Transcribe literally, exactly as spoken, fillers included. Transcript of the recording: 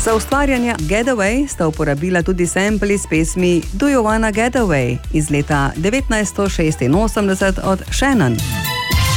Za ustvarjanje Getaway sta uporabila tudi sample iz pesmi Do You Wanna Get Away iz leta devetnajststo šestinosemdeset od Shannon.